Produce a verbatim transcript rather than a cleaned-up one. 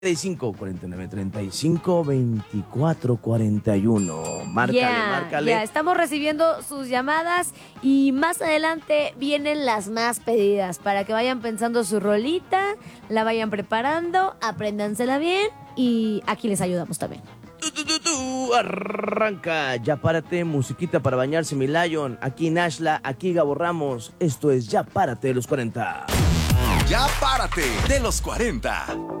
y cinco, cuarenta y nueve, treinta y cinco, veinticuatro, cuarenta y uno. Márcale, Ya, márcale. ya, estamos recibiendo sus llamadas y más adelante vienen las más pedidas para que vayan pensando su rolita, la vayan preparando, apréndansela bien y aquí les ayudamos también. Tú, tú, tú, tú, arranca, ya párate, musiquita para bañarse, mi Lion. Aquí Nashla, aquí Gabo Ramos. Esto es Ya Párate de los cuarenta. Ya Párate de los cuarenta.